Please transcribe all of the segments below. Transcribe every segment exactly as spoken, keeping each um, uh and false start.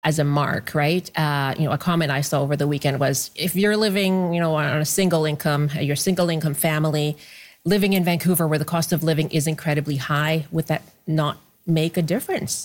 as a mark, right? Uh, you know, a comment I saw over the weekend was, if you're living, you know, on a single income, you're a single income family, living in Vancouver where the cost of living is incredibly high, would that not make a difference?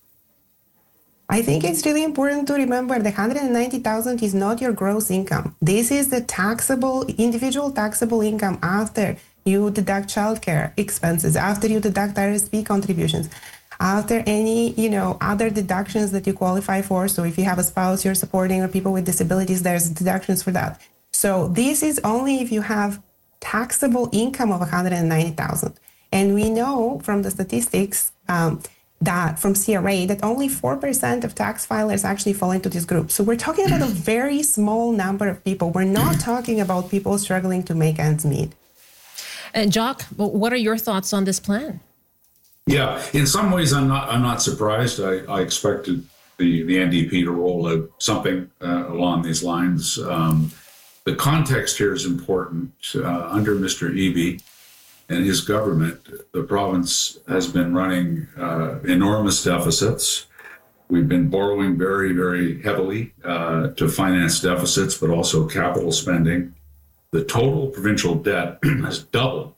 I think it's really important to remember the one hundred ninety thousand is not your gross income. This is the taxable, individual taxable income after you deduct childcare expenses, after you deduct R S P contributions, after any, you know, other deductions that you qualify for. So if you have a spouse you're supporting or people with disabilities, there's deductions for that. So this is only if you have taxable income of one hundred ninety thousand. And we know from the statistics um, that from C R A that only four percent of tax filers actually fall into this group. So we're talking about a very small number of people. We're not talking about people struggling to make ends meet. And Jacques, what are your thoughts on this plan? Yeah, in some ways, I'm not. I'm not surprised. I, I expected the, the N D P to roll out something uh, along these lines. Um, the context here is important. Uh, under Mister Eby and his government, the province has been running uh, enormous deficits. We've been borrowing very, very heavily uh, to finance deficits, but also capital spending. The total provincial debt has doubled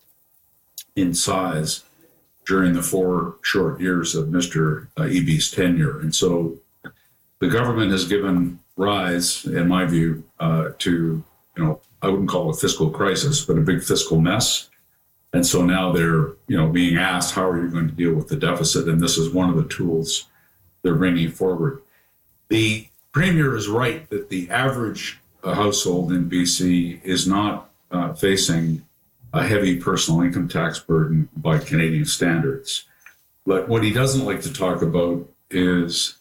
in size during the four short years of Mister Eby's tenure. And so the government has given rise, in my view, uh, to, you know, I wouldn't call it a fiscal crisis, but a big fiscal mess. And so now they're, you know, being asked, how are you going to deal with the deficit? And this is one of the tools they're bringing forward. The Premier is right that the average uh, household in B C is not uh, facing a heavy personal income tax burden by Canadian standards. But what he doesn't like to talk about is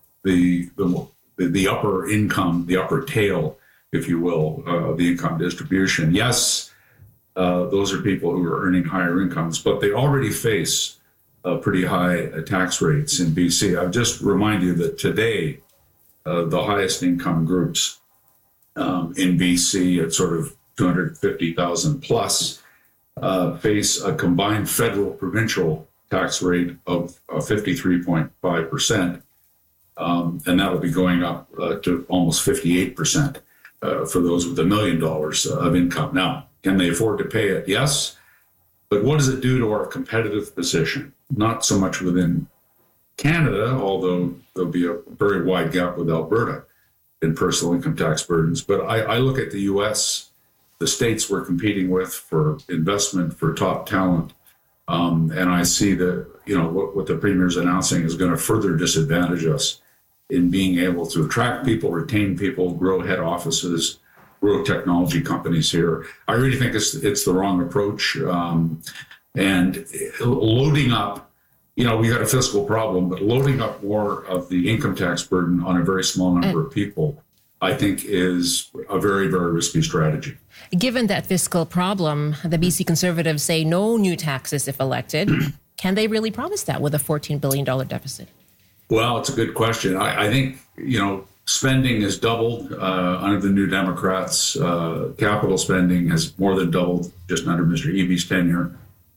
the the, the upper income, the upper tail, if you will, uh, of the income distribution. Yes, uh, those are people who are earning higher incomes, but they already face uh, pretty high uh, tax rates in B C. I'll just remind you that today, uh, the highest income groups um, in B C at sort of two hundred fifty thousand plus uh, face a combined federal provincial tax rate of uh, fifty-three point five percent. Um, and that'll be going up uh, to almost fifty-eight percent uh, for those with a million dollars of income. Now, can they afford to pay it? Yes. But what does it do to our competitive position? Not so much within Canada, although there'll be a very wide gap with Alberta in personal income tax burdens. But I, I look at the U S, the states we're competing with for investment, for top talent, um, and I see that, you know, what, what the Premier's announcing is going to further disadvantage us in being able to attract people, retain people, grow head offices, grow technology companies here. I really think it's it's the wrong approach. Um, and loading up, you know, we got a fiscal problem, but loading up more of the income tax burden on a very small number of people, I think, is a very, very risky strategy. Given that fiscal problem, the B C Conservatives say no new taxes if elected. Can they really promise that with a fourteen billion dollars deficit? Well, it's a good question. I, I think, you know, spending has doubled uh, under the New Democrats. Uh, capital spending has more than doubled just under Mister Eby's tenure.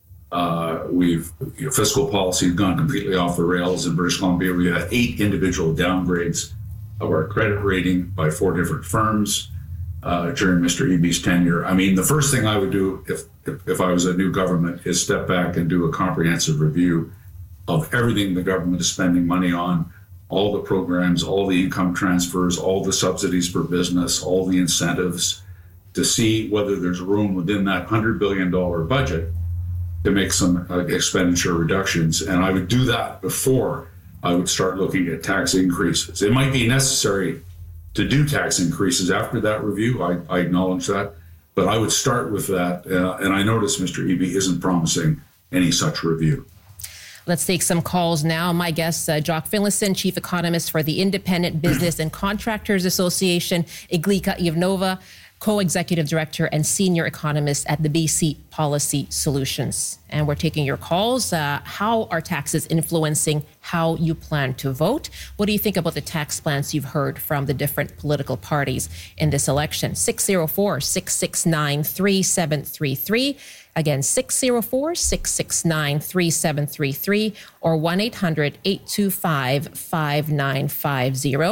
Uh, we've you know, fiscal policy has gone completely off the rails in British Columbia. We had eight individual downgrades of our credit rating by four different firms uh, during Mister Eby's tenure. I mean, the first thing I would do if, if if I was a new government is step back and do a comprehensive review of everything the government is spending money on, all the programs, all the income transfers, all the subsidies for business, all the incentives, to see whether there's room within that one hundred billion dollars budget to make some uh, expenditure reductions. And I would do that before I would start looking at tax increases. It might be necessary to do tax increases after that review. I, I acknowledge that. But I would start with that. Uh, and I notice Mister Eby isn't promising any such review. Let's take some calls now. My guest, uh, Jacques Finlayson, Chief Economist for the Independent Business and Contractors Association, Iglika Ivnova, Co-Executive Director and Senior Economist at the B C Policy Solutions. And we're taking your calls. Uh, how are taxes influencing how you plan to vote? What do you think about the tax plans you've heard from the different political parties in this election? six oh four, six six nine, three seven three three. Again, six oh four, six six nine, three seven three three or one eight hundred, eight two five, five nine five zero.